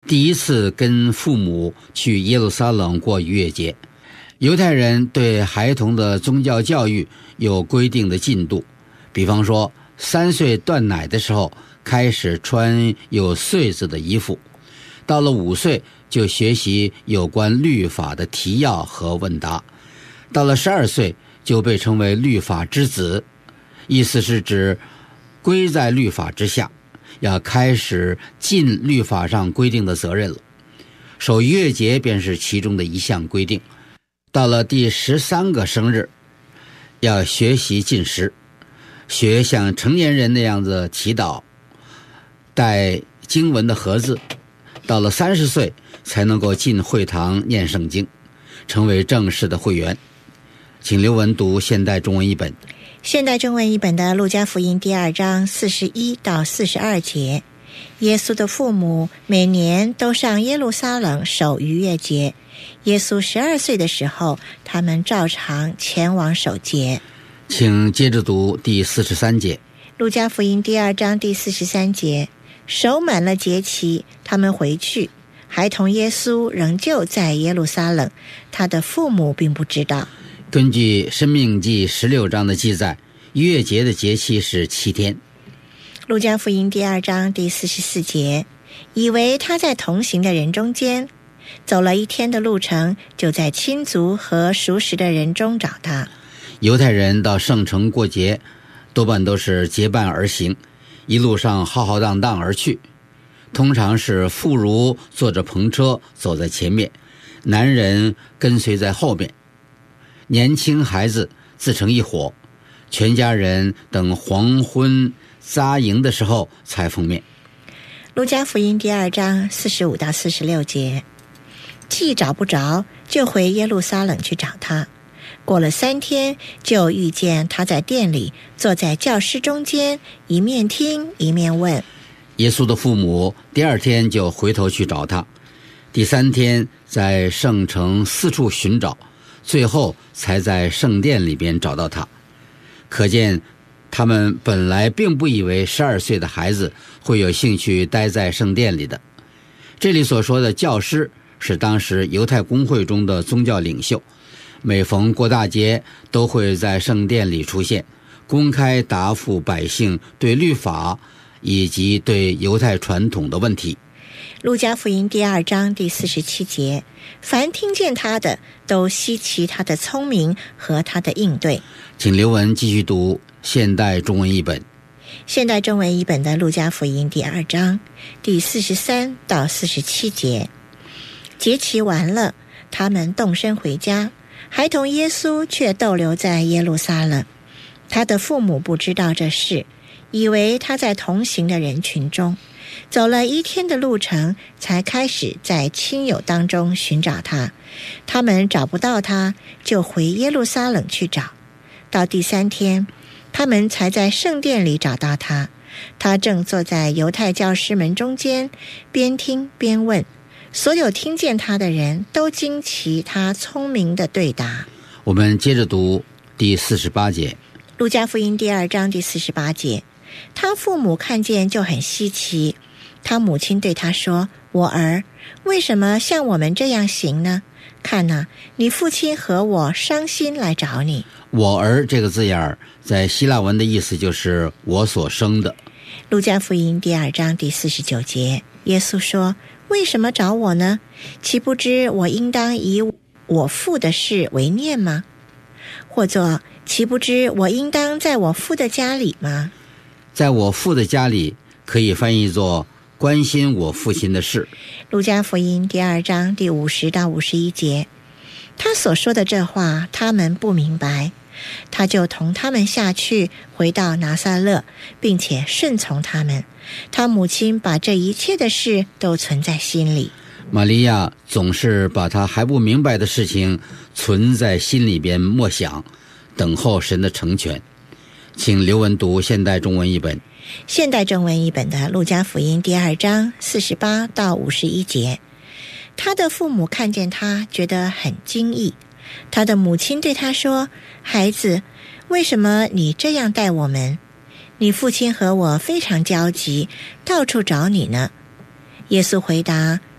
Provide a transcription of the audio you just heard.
第一次跟父母去耶路撒冷过逾越节。犹太人对孩童的宗教教育有规定的进度，比方说3岁断奶的时候开始穿有穗子的衣服，到了5岁就学习有关律法的提要和问答，到了12岁就被称为律法之子，意思是指归在律法之下，要开始尽律法上规定的责任了。守逾越节便是其中的一项规定。到了第13个生日，要学习禁食，学像成年人那样子祈祷，带经文的盒子。到了30岁才能够进会堂念圣经，成为正式的会员。请刘文读现代中文译本。 现代中文译本的路加福音第2章41到42节，耶稣的父母每年都上耶路撒冷守逾越节。耶稣12岁的时候，他们照常前往守节。 请接着读第43节。 路加福音第2章第43节，守满了节期，他们回去，孩童耶稣仍旧在耶路撒冷，他的父母并不知道。 根据申命记16章的记载，逾越节的节期是7天。 路加福音第2章第44节，以为他在同行的人中间，走了1天的路程，就在亲族和熟识的人中找他。 犹太人到圣城过节多半都是结伴而行，一路上浩浩荡荡而去，通常是妇孺坐着篷车走在前面，男人跟随在后面，年轻孩子自成一伙，全家人等黄昏扎营的时候才碰面。 路加福音第2章45到46节，既找不着，就回耶路撒冷去找他。过了3天，就遇见他在店里，坐在教师中间，一面听一面问。 耶稣的父母第2天就回头去找他，第3天在圣城四处寻找，最后才在圣殿里边找到他。可见他们本来并不以为12岁的孩子会有兴趣待在圣殿里的。这里所说的教师是当时犹太公会中的宗教领袖，每逢过大节都会在圣殿里出现，公开答复百姓对律法以及对犹太传统的问题。 路加福音第2章第47节，凡听见他的都稀奇他的聪明和他的应对。 请刘文继续读现代中文译本。 现代中文译本的路加福音第2章第43到47节，节期完了，他们动身回家，孩童耶稣却逗留在耶路撒冷。他的父母不知道这事，以为他在同行的人群中，走了1天的路程，才开始在亲友当中寻找他。他们找不到他，就回耶路撒冷去找。到第3天，他们才在圣殿里找到他。他正坐在犹太教师们中间，边听边问。所有听见他的人都惊奇他聪明的对答。 我们接着读第48节。 路加福音第2章第48节，他父母看见就很稀奇。他母亲对他说：我儿，为什么像我们这样行呢？看哪，你父亲和我伤心来找你。 我儿这个字眼在希腊文的意思就是我所生的。 路加福音第2章第49节，耶稣说：为什么找我呢？岂不知我应当以我父的事为念吗？或作岂不知我应当在我父的家里吗？ 在我父的家里可以翻译作关心我父亲的事。 路加福音第2章第50到51节，他所说的这话他们不明白，他就同他们下去，回到拿撒勒，并且顺从他们。他母亲把这一切的事都存在心里。 玛利亚总是把她还不明白的事情存在心里边默想，等候神的成全。请刘文读现代中文译本。 现代中文译本的路加福音第2章48到51节，他的父母看见他，觉得很惊异。他的母亲对他说：孩子，为什么你这样待我们？你父亲和我非常焦急，到处找你呢。耶稣回答：